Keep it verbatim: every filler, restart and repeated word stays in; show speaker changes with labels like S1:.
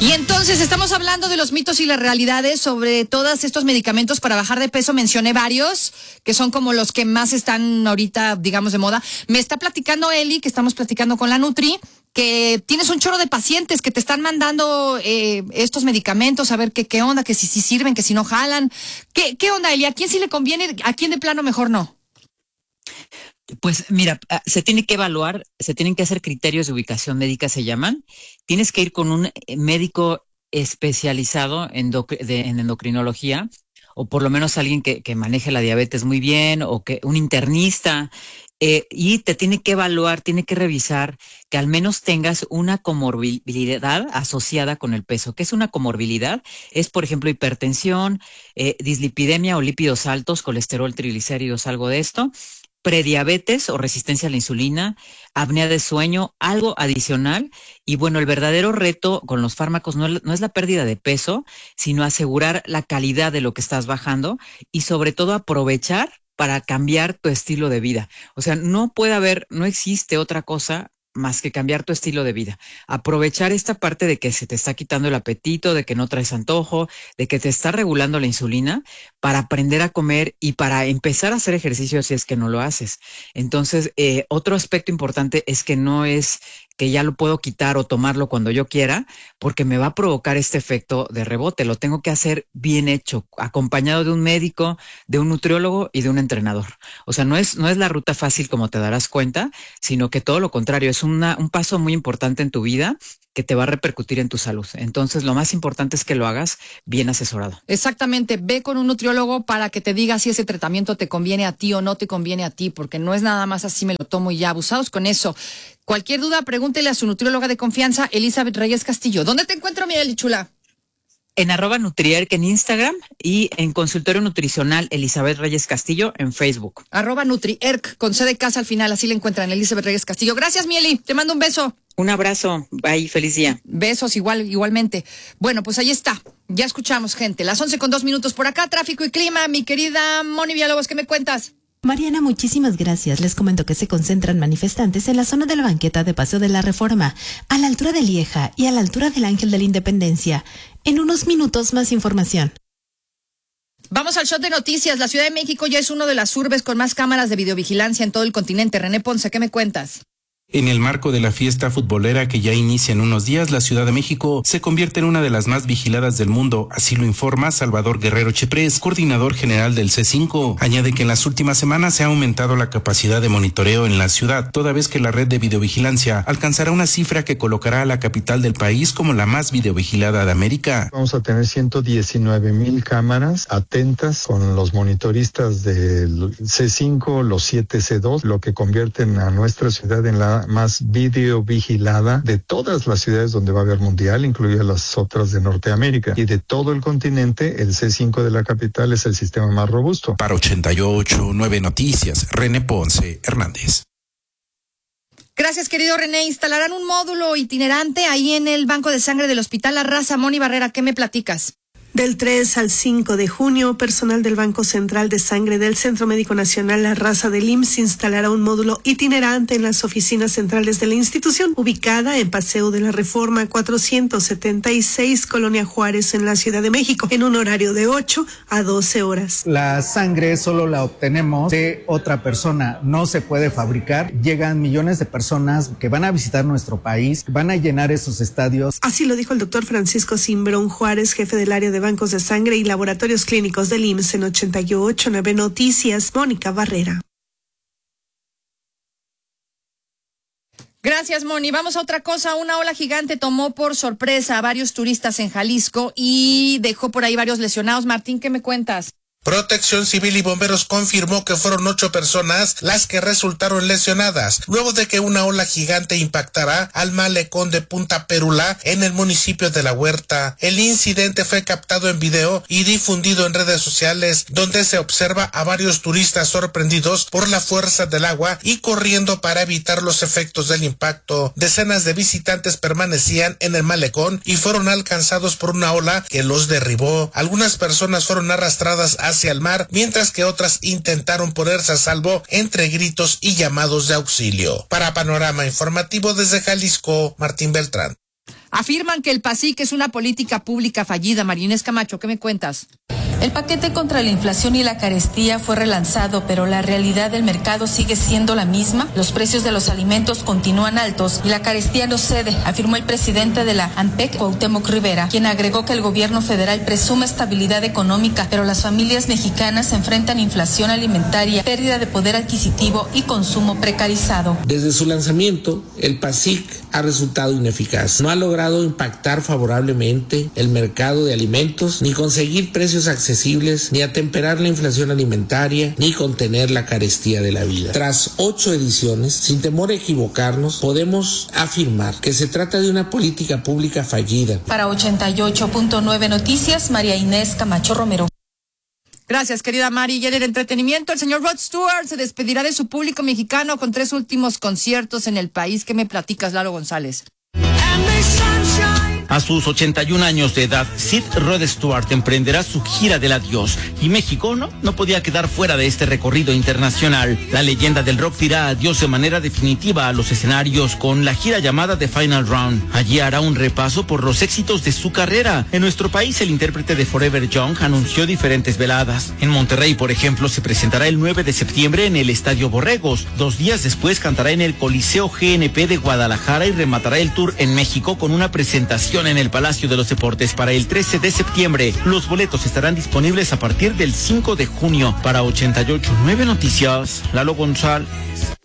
S1: Y entonces estamos hablando de los mitos y las realidades sobre todos estos medicamentos para bajar de peso. Mencioné varios que son como los que más están ahorita, digamos, de moda. Me está platicando Eli, que estamos platicando con la Nutri, que tienes un chorro de pacientes que te están mandando eh, estos medicamentos a ver qué, qué onda, que si sí sirven, que si no jalan. ¿Qué, qué onda, Eli? ¿A quién sí le conviene? ¿A quién de plano mejor no?
S2: Pues mira, se tiene que evaluar, se tienen que hacer criterios de ubicación médica, se llaman. Tienes que ir con un médico especializado en, doc, de, en endocrinología, o por lo menos alguien que, que maneje la diabetes muy bien, o que un internista, eh, y te tiene que evaluar, tiene que revisar que al menos tengas una comorbilidad asociada con el peso. ¿Qué es una comorbilidad? Es, por ejemplo, hipertensión, eh, dislipidemia o lípidos altos, colesterol, triglicéridos, algo de esto, prediabetes o resistencia a la insulina, apnea de sueño, algo adicional. Y bueno, el verdadero reto con los fármacos no, no es la pérdida de peso, sino asegurar la calidad de lo que estás bajando y sobre todo aprovechar para cambiar tu estilo de vida. O sea, no puede haber, no existe otra cosa más que cambiar tu estilo de vida. Aprovechar esta parte de que se te está quitando el apetito, de que no traes antojo, de que te está regulando la insulina, para aprender a comer y para empezar a hacer ejercicio si es que no lo haces. Entonces, eh, otro aspecto importante es que no es que ya lo puedo quitar o tomarlo cuando yo quiera, porque me va a provocar este efecto de rebote. Lo tengo que hacer bien hecho, acompañado de un médico, de un nutriólogo y de un entrenador. O sea, no es, no es la ruta fácil como te darás cuenta, sino que todo lo contrario, es una, un paso muy importante en tu vida que te va a repercutir en tu salud. Entonces, lo más importante es que lo hagas bien asesorado.
S1: Exactamente, ve con un nutriólogo para que te diga si ese tratamiento te conviene a ti o no te conviene a ti, porque no es nada más así me lo tomo y ya, abusados con eso. Cualquier duda, pregúntele a su nutrióloga de confianza, Elizabeth Reyes Castillo. ¿Dónde te encuentro, mi Eli chula?
S2: En arroba Nutrierc en Instagram y en Consultorio Nutricional Elizabeth Reyes Castillo en Facebook.
S1: Arroba Nutrierc, con C de casa al final, así le encuentran, Elizabeth Reyes Castillo. Gracias, Mieli, te mando un beso.
S2: Un abrazo, bye, feliz día.
S1: Besos igual, igualmente. Bueno, pues ahí está, ya escuchamos, gente. Las once con dos minutos por acá, tráfico y clima. Mi querida Moni Villalobos, ¿qué me cuentas?
S3: Mariana, muchísimas gracias. Les comento que se concentran manifestantes en la zona de la banqueta de Paseo de la Reforma, a la altura de Lieja y a la altura del Ángel de la Independencia. En unos minutos más información.
S1: Vamos al shot de noticias. La Ciudad de México ya es una de las urbes con más cámaras de videovigilancia en todo el continente. René Ponce, ¿qué me cuentas?
S4: En el marco de la fiesta futbolera que ya inicia en unos días, la Ciudad de México se convierte en una de las más vigiladas del mundo, así lo informa Salvador Guerrero Cheprés, coordinador general del C cinco. Añade que en las últimas semanas se ha aumentado la capacidad de monitoreo en la ciudad, toda vez que la red de videovigilancia alcanzará una cifra que colocará a la capital del país como la más videovigilada de América.
S5: Vamos a tener ciento diecinueve mil cámaras atentas con los monitoristas del C cinco, los siete C dos, lo que convierten a nuestra ciudad en la más videovigilada de todas las ciudades donde va a haber mundial, incluidas las otras de Norteamérica. Y de todo el continente, el C cinco de la capital es el sistema más robusto.
S4: Para ochenta y ocho, nueve Noticias, René Ponce Hernández.
S1: Gracias, querido René. Instalarán un módulo itinerante ahí en el banco de sangre del Hospital La Raza. Moni Barrera, ¿qué me platicas?
S6: Del tres al cinco de junio, personal del Banco Central de Sangre del Centro Médico Nacional La Raza del I M S S instalará un módulo itinerante en las oficinas centrales de la institución, ubicada en Paseo de la Reforma cuatrocientos setenta y seis, Colonia Juárez, en la Ciudad de México, en un horario de ocho a doce horas.
S7: La sangre solo la obtenemos de otra persona, no se puede fabricar. Llegan millones de personas que van a visitar nuestro país, van a llenar esos estadios.
S6: Así lo dijo el doctor Francisco Cimbrón Juárez, jefe del área de bancos de sangre y laboratorios clínicos del I M S S en ochenta y ocho nueve Noticias, Mónica Barrera.
S1: Gracias, Moni. Vamos a otra cosa. Una ola gigante tomó por sorpresa a varios turistas en Jalisco y dejó por ahí varios lesionados. Martín, ¿qué me cuentas?
S8: Protección Civil y Bomberos confirmó que fueron ocho personas las que resultaron lesionadas, luego de que una ola gigante impactara al malecón de Punta Perula en el municipio de La Huerta. El incidente fue captado en video y difundido en redes sociales, donde se observa a varios turistas sorprendidos por la fuerza del agua y corriendo para evitar los efectos del impacto. Decenas de visitantes permanecían en el malecón y fueron alcanzados por una ola que los derribó. Algunas personas fueron arrastradas a hacia el mar, mientras que otras intentaron ponerse a salvo entre gritos y llamados de auxilio. Para Panorama Informativo desde Jalisco, Martín Beltrán.
S1: afirman que el PASIC es una política pública fallida. María Inés Camacho, ¿qué me cuentas?
S9: El paquete contra la inflación y la carestía fue relanzado, pero la realidad del mercado sigue siendo la misma. Los precios de los alimentos continúan altos y la carestía no cede, afirmó el presidente de la ANPEC, Cuauhtémoc Rivera, quien agregó que el gobierno federal presume estabilidad económica, pero las familias mexicanas enfrentan inflación alimentaria, pérdida de poder adquisitivo y consumo precarizado.
S10: Desde su lanzamiento, el PASIC ha resultado ineficaz. No ha logrado impactar favorablemente el mercado de alimentos, ni conseguir precios accesibles, ni atemperar la inflación alimentaria, ni contener la carestía de la vida. Tras ocho ediciones, sin temor a equivocarnos, podemos afirmar que se trata de una política pública fallida.
S9: Para ochenta y ocho punto nueve Noticias, María Inés Camacho Romero.
S1: Gracias, querida Mari. Y en el entretenimiento, el señor Rod Stewart se despedirá de su público mexicano con tres últimos conciertos en el país. ¿Qué me platicas, Lalo González?
S11: A sus ochenta y un años de edad, Sid Rod Stewart emprenderá su gira del adiós y México no, no podía quedar fuera de este recorrido internacional. La leyenda del rock dirá adiós de manera definitiva a los escenarios con la gira llamada The Final Round. Allí hará un repaso por los éxitos de su carrera. En nuestro país, el intérprete de Forever Young anunció diferentes veladas. En Monterrey, por ejemplo, se presentará el nueve de septiembre en el Estadio Borregos. Dos días después cantará en el Coliseo G N P de Guadalajara y rematará el tour en México con una presentación en el Palacio de los Deportes para el trece de septiembre. Los boletos estarán disponibles a partir del cinco de junio. Para ochenta y ocho punto nueve Noticias, Lalo González.